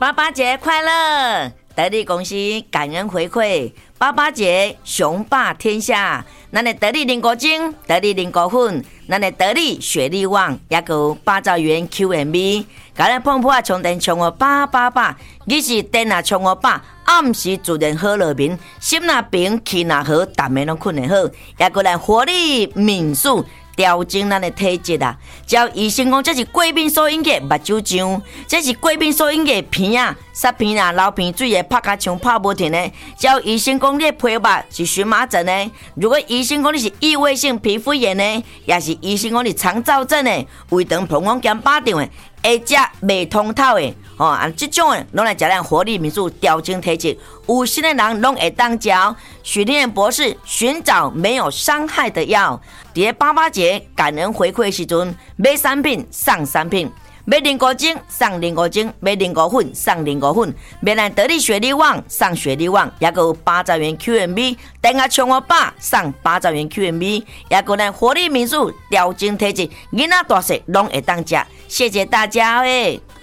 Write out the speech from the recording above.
爸爸节快乐！得力公司感恩回馈，爸爸节雄霸天下。咱的得力零果精、得力零果粉，咱的得力雪力旺，也有8兆元 Q&B， 甲咱碰破充电充我888，你是电啊充我8，暗时自然好乐眠，心若平气若好，逐暝拢困得好，也有咱活力民宿。调整咱的体质啊！只要医生讲，这是过敏所引起目睭肿，这是过敏所引起鼻啊、塞鼻啊、流鼻水的，拍甲枪拍不停的。只要医生讲你的皮肤是荨麻疹的，如果医生讲你是异位性皮肤炎的，也是医生讲你肠燥症的、胃肠膀胱炎巴掌的，会食未通透的，这种的拢来食咱活力民宿调整体质，有心的人拢会当食。许天博士寻找没有伤害的药。在88节感恩回馈的时阵，买3品送3品，买零果精送零果精，买零果粉送零果粉，买咱得力雪力旺送雪力旺，也有8兆元 Q&B， 等下冲我爸送8兆元 Q&B， 也有咱活力民宿调整体质，囡仔大小拢会当食。谢谢大家诶！